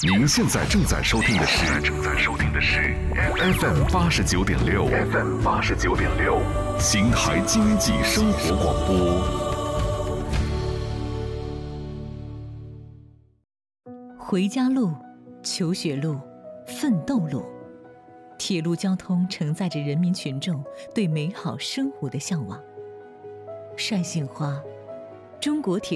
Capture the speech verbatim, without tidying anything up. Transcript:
您现在正在收听的是正在收听的是 F M 八十九点六 F M 八十九点六邢台经济生活广播。 回家路、求学路、奋斗路，铁路交通承载着人民群众对美好生活的向往。单杏花，中国铁